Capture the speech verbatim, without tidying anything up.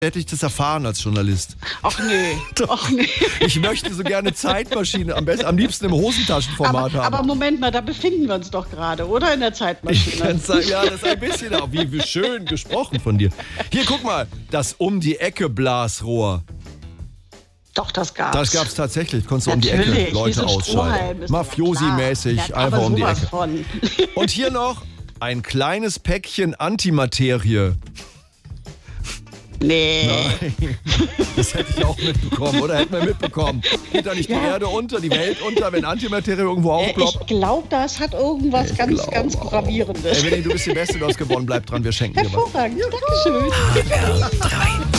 hätte ich das erfahren als Journalist. Ach nee, ach nee. Ich möchte so gerne Zeitmaschine, am besten, am liebsten im Hosentaschenformat aber, haben. aber Moment mal, da befinden wir uns doch gerade, oder? In der Zeitmaschine. Ich kann's sagen, ja, das ist ein bisschen, wie, wie schön gesprochen von dir. Hier, guck mal, das Um-die-Ecke-Blasrohr. Doch, das gab's. Das gab's tatsächlich. Konntest du um die Natürlich, Ecke Leute wie so ausschalten. Strohhalm, ist Mafiosi-mäßig, ja, einfach aber um die sowas Ecke. Von. Und hier noch ein kleines Päckchen Antimaterie. Nee. Nein, das hätte ich auch mitbekommen, oder? Hätten wir mitbekommen. Geht da nicht die Ja. Erde unter, die Welt unter, wenn Antimaterie irgendwo Äh, aufploppt? Ich glaube, das hat irgendwas Ich ganz, glaube ganz auch. Gravierendes. Ey, Winnie, du bist die Beste, du hast gewonnen. Bleib dran, wir schenken dir was. Hervorragend, Dankeschön. H R drei.